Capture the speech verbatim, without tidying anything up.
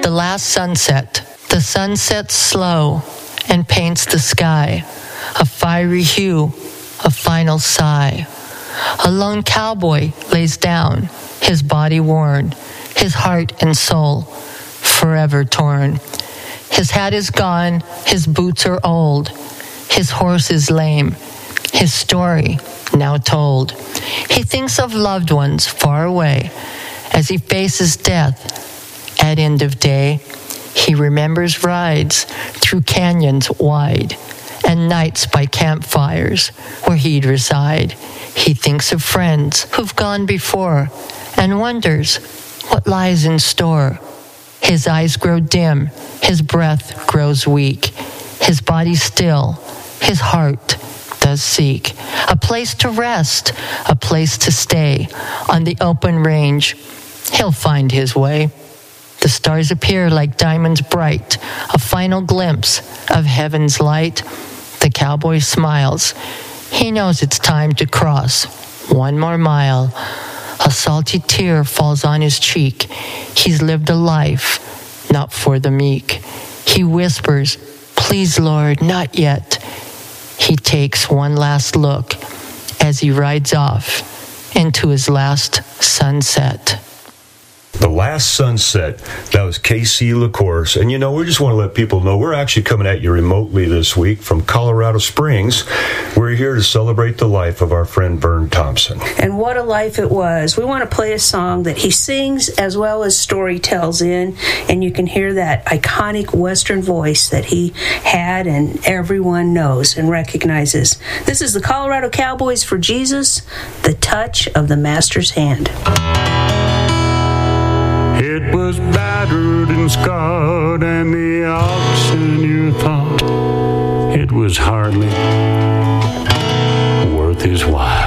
The last sunset. The sun sets slow and paints the sky a fiery hue, a final sigh. A lone cowboy lays down, his body worn, his heart and soul forever torn. His hat is gone, his boots are old, his horse is lame, his story now told. He thinks of loved ones far away as he faces death at end of day. He remembers rides through canyons wide and nights by campfires where he'd reside. He thinks of friends who've gone before and wonders what lies in store. His eyes grow dim, his breath grows weak, his body still, his heart does seek. A place to rest, a place to stay. On the open range, he'll find his way. The stars appear like diamonds bright, a final glimpse of heaven's light. The cowboy smiles. He knows it's time to cross one more mile. A salty tear falls on his cheek. He's lived a life not for the meek. He whispers, "Please, Lord, not yet." He takes one last look as he rides off into his last sunset. The Last Sunset. That was K C LaCourse. And you know, we just want to let people know we're actually coming at you remotely this week from Colorado Springs. We're here to celebrate the life of our friend Vern Thompson. And what a life it was. We want to play a song that he sings as well as story tells in, and you can hear that iconic Western voice that he had and everyone knows and recognizes. This is the Colorado Cowboys for Jesus, The Touch of the Master's Hand. It was battered and scarred, and the auctioneer thought it was hardly worth his while.